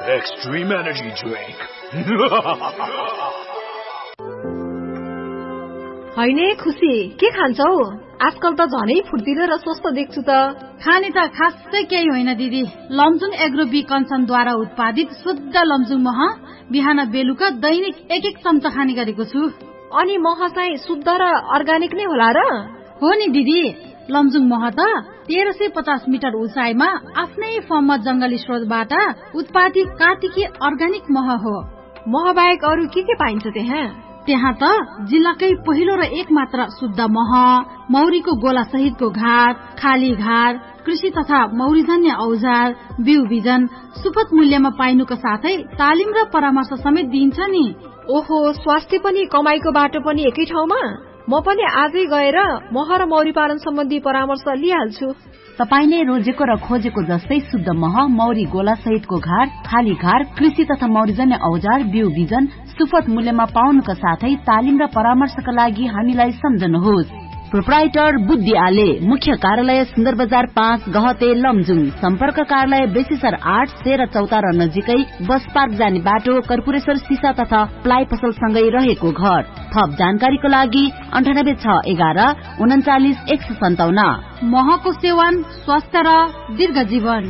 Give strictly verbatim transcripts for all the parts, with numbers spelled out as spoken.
Extreme Energy Drink. हैने खुसी के खान्छौ? आजकल त झनै फुर्तिलो र स्वस्थ देख्छु त। खाने त खासै केही होइन दिदी। लमजुङ एग्रो बी कन्सर्नद्वारा उत्पादित शुद्ध लमजुङ मह बिहान बेलुका दैनिक एक एक चम्चा खाने गरेको छु। अनि मह चाहिँ शुद्ध र अर्गानिक नै होला र? हो नि दिदी, लमजुङ मह त तेह्र सय पचास मिटर उचाइमा आफ्नै फर्ममा जंगली स्रोतबाट उत्पादित कार्तिकी अर्गानिक मह हो। मह बाहेक अरू के के पाइन्छ त्यहाँ? त्यहाँ त जिल्लाकै पहिलो र एक मात्र शुद्ध मह, मौरीको गोला सहितको घाट, खाली घाट, कृषि तथा मौरीजन्य औजार, बिउ बिजन सुपथ मूल्यमा पाइनुको साथै तालिम र परामर्श समेत दिन्छ नि। ओहो, स्वास्थ्य पनि कमाईको बाटो पनि एकै ठाउँमा? म पनि आजै गएर मह र मौरी पालन सम्बन्धी परामर्श लिइहाल्छु। तपाईले रोजेको र खोजेको जस्तै शुद्ध मह, मौरी गोला सहितको घाट, खाली घाट, कृषि तथा मौरीजन्य औजार, बिउ बिजन सुपथ मूल्यमा पाउनुका साथै तालिम र परामर्शका लागि हामीलाई सम्झनुहोस्। प्रोप्राइटर बुद्धि आले, मुख्य कार्यालय सुन्दर बजार पाँच गहते लमजुङ, सम्पर्क कार्यालय बेसीसर आठ तेह्र चौतारा नजिकै बस पार्क जाने बाटो, कर्पूरेश्वर सिसा तथा प्लाइ पसलसँगै रहेको घर। थप जानकारीको लागि अन्ठानब्बे छ एघार उन्चालिस एक सय सन्ताउन्न। महको सेवन स्वस्थ र दीर्घ जीवन।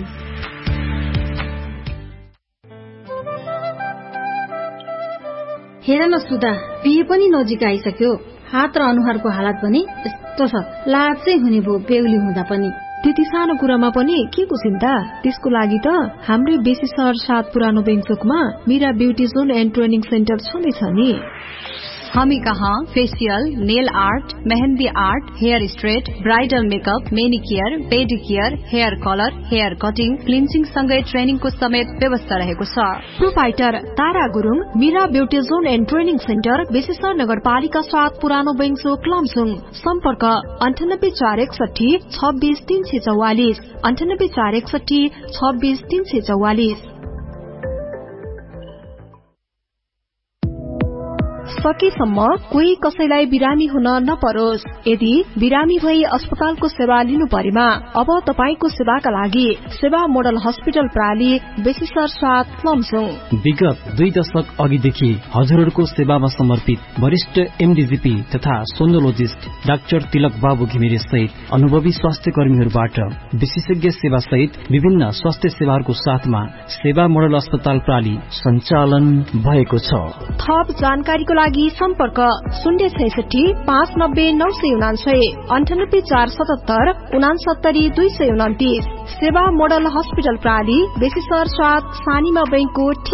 हेर न सुधा, बिहे पनि नजिक आइसक्यो। हात र अनुहारको हालत पनि यस्तो छ, लाज चाहिँ हुने भयो बेहुली हुँदा पनि। त्यति सानो कुरामा पनि के को चिन्ता? त्यसको लागि त हाम्रै बेसी सहर सात पुरानो बेङचोकमा Meera beauty John and training centre छँदैछ नि। हामी कहाँ facial, nail art, mehndi art, hair straight, bridal makeup, मेनिकियर, पेडिकियर, hair colour, hair cutting, cleansing सँगै ट्रेनिङको समेत व्यवस्था रहेको छ। Proprietor Tara Gurung, Meera beauty John and training centre, बेसीसर नगरपालिका सात पुरानो बेङचोक लमजुङ। सम्पर्क अन्ठानब्बे चार एकसठी छब्बीस तीन सय चौवालिस, अन्ठानब्बे चार एकसठी छब्बीस तीन सय चौवालिस। सकेसम्म कोही कसैलाई बिरामी हुन नपरोस्। यदि बिरामी भई अस्पतालको सेवा लिनु परेमा अब तपाईको सेवाका लागि सेवा मोडल हस्पिटल प्राली बेसीसर सात लमजुङ। विगत दुई दशक अघिदेखि हजुरहरूको सेवामा समर्पित वरिष्ठ एमडीजीपी तथा सोनोलोजिस्ट डाक्टर तिलक बाबु घिमिरे सहित अनुभवी स्वास्थ्य कर्मीहरूबाट विशेषज्ञ सेवा सहित विभिन्न स्वास्थ्य सेवाहरूको साथमा सेवा मोडल अस्पताल प्राली सञ्चालन भएको छ। थप जानकारीको लागि सम्पर्क शून्य छैसठी पाँच नब्बे नौ सय उनान्सय, अन्ठानब्बे चार सतहत्तर उनासत्तरी दुई सय उन्तिस। सेवा मोडल हस्पिटल प्राली बेसीसर सात सानीमा बैंकको